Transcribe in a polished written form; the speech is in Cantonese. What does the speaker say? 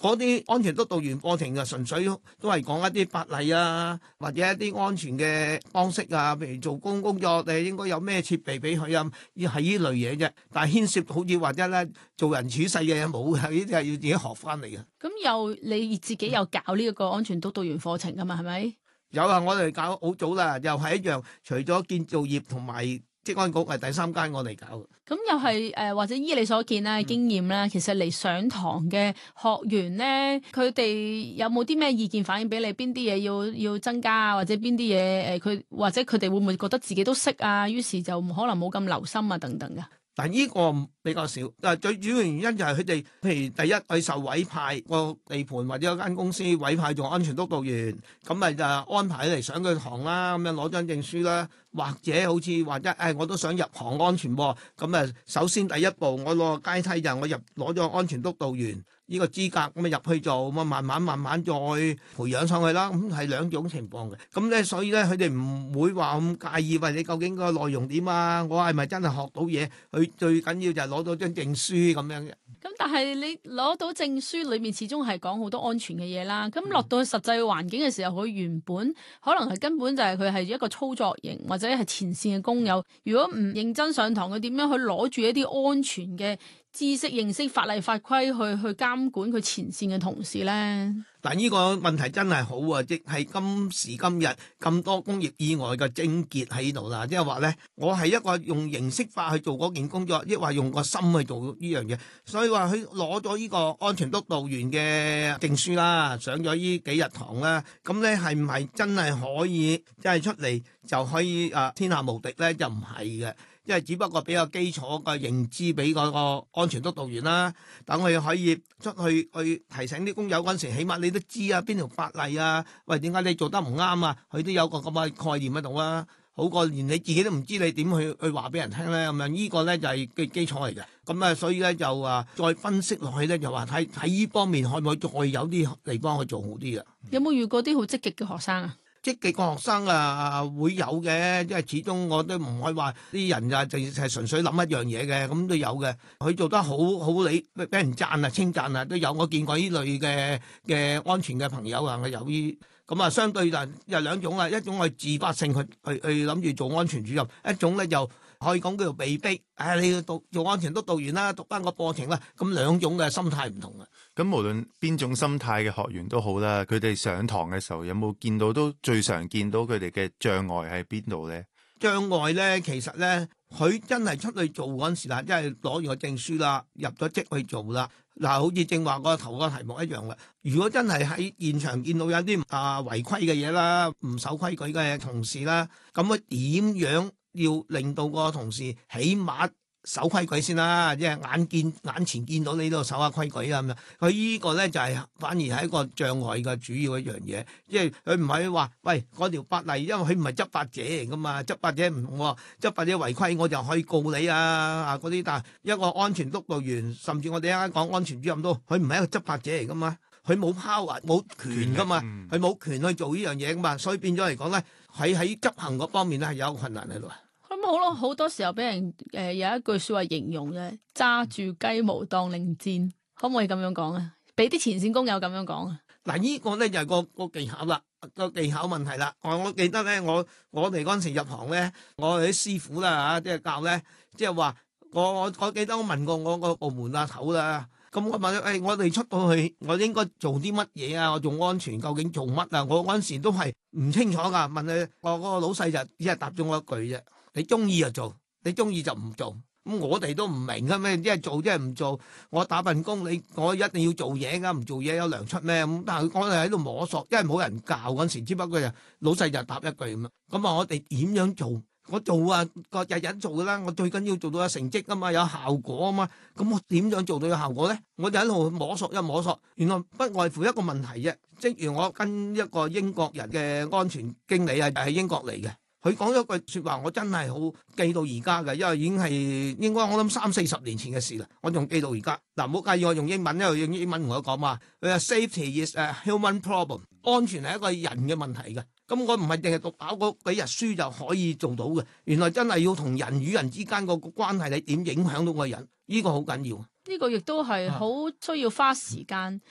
嗰啲安全督導員課程就純粹都係講一啲法例啊，或者一啲安全嘅方式啊，譬如做工作你應該有咩設備俾佢啊，要係呢類嘢啫。但係牽涉好似或者咧做人處世嘅嘢冇嘅，呢啲係要自己學翻嚟嘅。 咁又你自己有搞呢一個安全督導員課程噶嘛？係咪？ 有啊，我哋搞好早啦，又係一樣，除咗建造業同埋職安局係第三間我哋搞嘅。 咁又係或者依你所見咧經驗咧，其實嚟上堂嘅學員咧，佢哋有冇啲咩意見反映俾你？邊啲嘢要增加啊？或者邊啲嘢佢或者佢哋會唔會覺得自己都識啊？於是就可能冇咁留心啊等等嘅。 但呢個比較少，但係最主要原因就係佢哋，譬如第一佢受委派個地盤或者有間公司委派做安全督導員，咁咪就安排嚟上佢堂啦，咁樣攞張證書啦，或者好似或者我都想入行安全喎，咁啊首先第一步我攞個階梯就我攞咗安全督導員呢個資格，咁啊入去做，咁啊慢慢再培養上去啦，咁係兩種情況嘅。咁咧所以咧佢哋唔會話咁介意，喂你究竟個內容點啊？我係咪真係學到嘢？佢最緊要就係攞到張證書咁樣嘅。 咁但係你攞到證書裏面始終係講好多安全嘅嘢啦。咁落到去實際環境嘅時候，佢原本可能係根本就係佢係一個操作型或者係前線嘅工友。如果唔認真上堂，佢點樣去攞住一啲安全嘅知識、認識法例法規去監管佢前線嘅同事咧？ 嗱，呢個問題真係好啊！即係今時今日咁多工業意外嘅症結喺度啦，即係話咧，我係一個用形式化去做嗰件工作，亦話用個心去做呢樣嘢。所以話佢攞咗呢個安全督導員嘅證書啦，上咗呢幾日堂啦，咁咧係唔係真係可以即係出嚟就可以天下無敵咧？就唔係嘅。因為只不過俾個基礎嘅認知俾嗰個安全督導員啦，等佢可以出去提醒啲工友嗰陣時，起碼你都知啊邊條法例啊，喂點解你做得唔啱啊？佢都有個咁嘅概念喺度啦，好過連你自己都唔知你點去話俾人聽咧咁樣，呢個咧就係嘅基礎嚟嘅。咁啊，所以咧就再分析落去咧，就話喺呢方面可唔可以再有啲地方去做好啲嘅？ 有冇遇過啲好積極嘅學生啊？ 積極個學生會有嘅，因為始終我都唔可以話啲人就係純粹諗一樣嘢嘅，咁都有嘅。佢做得好理，俾人讚啊、稱讚啊都有。我見過呢類嘅安全嘅朋友啊，我有啲咁啊。相對就有兩種啦，一種係自發性去諗住做安全主任，一種咧就可以講叫做被逼，你要做安全督導員啦，讀翻個課程啦。咁兩種嘅心態唔同啊。 咁無論邊種心態嘅學員都好啦，佢哋上堂嘅時候有冇見到都最常見到佢哋嘅障礙喺邊度咧？ 障礙咧，其實咧，佢真係出去做嗰陣時啦，即係攞完個證書啦，入咗職去做啦。嗱，好似正話個頭個題目一樣啦。如果真係喺現場見到有啲違規嘅嘢啦，唔守規矩嘅同事啦，咁佢點樣要令到個同事起碼守規矩先啦，即係眼前見到你都守下規矩啊咁樣。佢呢個咧就係反而係一個障礙嘅主要一樣嘢，即係佢唔係話喂嗰條法例，因為佢唔係執法者嚟噶嘛，執法者唔同喎，執法者違規我就可以告你啊嗰啲。但係一個安全督導員，甚至我哋啱啱講安全主任都，佢唔係一個執法者嚟噶嘛，佢冇 power 冇權噶嘛，佢冇權去做呢樣嘢噶嘛，所以變咗嚟講咧，喺執行嗰方面咧係有困難喺度。 咁好咯，好多時候俾人有一句說話形容嘅，揸住雞毛當令箭，可唔可以咁樣講啊？俾啲前線工友咁樣講啊？ 嗱，呢個咧就係個技巧啦，個技巧問題啦。我記得咧，我哋嗰陣時入行咧，我哋啲師傅啦即係教咧，即係話我記得我問過我個部門阿頭啦，咁我問我哋出到去，我應該做啲乜嘢啊？我做安全究竟做乜啊？我嗰陣時都係唔清楚噶，問佢我個老細就只係答咗我一句啫。你中意就做，你中意就唔做。咁我哋都唔明㗎咩？即係做即係唔做。我打份工，我一定要做嘢㗎，唔做嘢有糧出咩？咁但係我哋喺度摸索，因為冇人教嗰陣時，只不過就老細就答一句咁樣。咁啊，我哋點樣做？我做啊，個日日做㗎啦。我最緊要做到有成績啊嘛，有效果啊嘛。咁我點樣做到有效果咧？我就喺度摸索一摸索，原來不外乎一個問題啫。正如我跟一個英國人嘅安全經理係英國嚟嘅。佢講咗句説話，我真係好記到而家嘅，因為已經係應該我諗30-40年前嘅事啦，我仲記到而家。嗱，唔好介意我用英文，因為用英文同我講嘛。佢話 Safety is a human problem， 安全係一個人嘅問題嘅。咁我唔係淨係讀飽嗰幾日書就可以做到嘅，原來真係要同人與人之間個關係，你點影響到個人，呢個好緊要。 呢個亦都係好需要花時間